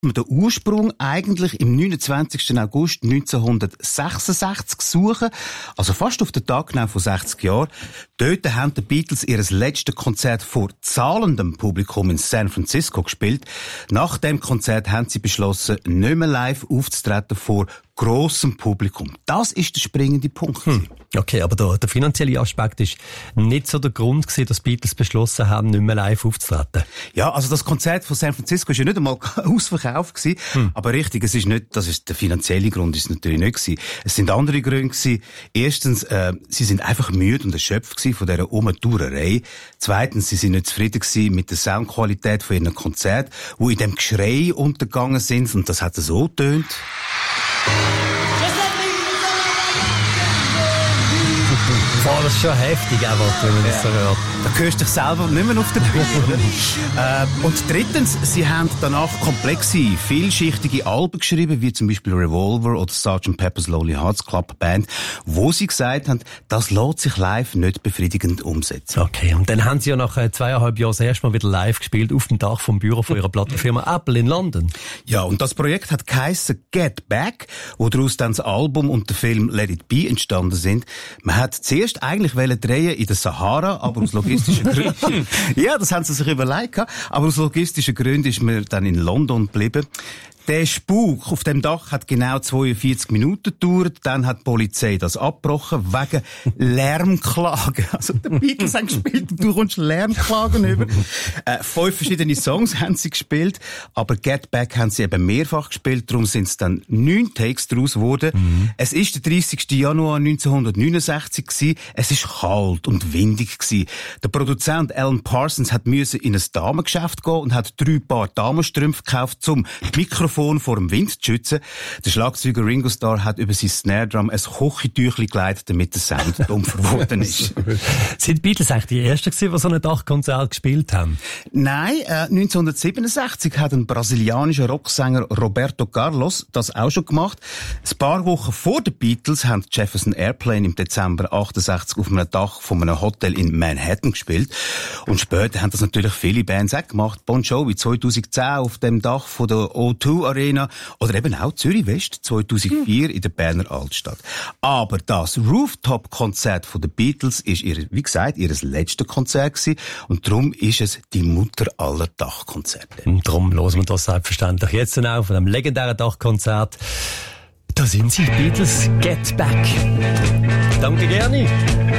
wir den Ursprung eigentlich im 29. August 1966 suchen, also fast auf den Tag genau vor 60 Jahren. Dort haben die Beatles ihr letztes Konzert vor zahlendem Publikum in San Francisco gespielt. Nach dem Konzert haben sie beschlossen, nicht mehr live aufzutreten vor grossem Publikum. Das ist der springende Punkt. Okay, aber der finanzielle Aspekt ist nicht so der Grund gewesen, dass die Beatles beschlossen haben, nicht mehr live aufzutreten. Ja, also das Konzert von San Francisco ist ja nicht einmal ausverkauft gewesen. Aber richtig, es ist nicht, das ist der finanzielle Grund, ist natürlich nicht gewesen. Es sind andere Gründe gewesen. Erstens, sie sind einfach müde und erschöpft gewesen von dieser Umtourerei. Zweitens, sie sind nicht zufrieden gewesen mit der Soundqualität von ihren Konzerten, die in dem Geschrei untergegangen sind. Und das hat so getönt. Boah, das ist schon heftig, wenn man das so hört. Da hörst du dich selber nicht mehr auf der Bühne. Und drittens, sie haben danach komplexe, vielschichtige Alben geschrieben, wie zum Beispiel Revolver oder Sgt. Pepper's Lonely Hearts Club Band, wo sie gesagt haben, das lässt sich live nicht befriedigend umsetzen. Okay, und dann haben sie ja nach 2,5 Jahren das erste Mal wieder live gespielt, auf dem Dach vom Büro von ihrer Plattenfirma Apple in London. Ja, und das Projekt hat geheissen Get Back, wo daraus dann das Album und der Film Let It Be entstanden sind. Man hat zuerst eigentlich drehen in der Sahara, aber aus logistischen Gründen. Ja, das haben sie sich überlegt, aber aus logistischen Gründen ist man dann in London geblieben. Der Spuk auf dem Dach hat genau 42 Minuten gedauert. Dann hat die Polizei das abgebrochen wegen Lärmklagen. Also die Beatles haben gespielt und du kommst Lärmklagen über. 5 verschiedene Songs haben sie gespielt, aber Get Back haben sie eben mehrfach gespielt. Darum sind es dann 9 Takes daraus geworden. Es ist der 30. Januar 1969 gewesen. Es ist kalt und windig gewesen. Der Produzent Alan Parsons hat müssen in ein Damengeschäft gehen und hat 3 Paar Damenstrümpfe gekauft, um Mikrofon vor dem Wind zu schützen. Der Schlagzeuger Ringo Starr hat über sein Snare Drum ein Kochentüchli geleitet, damit der Sound dumpfer geworden ist. Sind die Beatles eigentlich die Ersten gewesen, die so ein Dachkonzert gespielt haben? Nein, 1967 hat ein brasilianischer Rocksänger Roberto Carlos das auch schon gemacht. Ein paar Wochen vor den Beatles haben Jefferson Airplane im Dezember 68 auf einem Dach von einem Hotel in Manhattan gespielt. Und später haben das natürlich viele Bands auch gemacht. Bon Jovi 2010 auf dem Dach von der O2 Arena oder eben auch Zürich West 2004 in der Berner Altstadt. Aber das Rooftop-Konzert von den Beatles ist wie gesagt, ihr letztes Konzert gewesen und darum ist es die Mutter aller Dachkonzerte. Und darum hören wir das selbstverständlich jetzt dann auch von einem legendären Dachkonzert. Da sind sie, Beatles, Get Back. Danke gerne.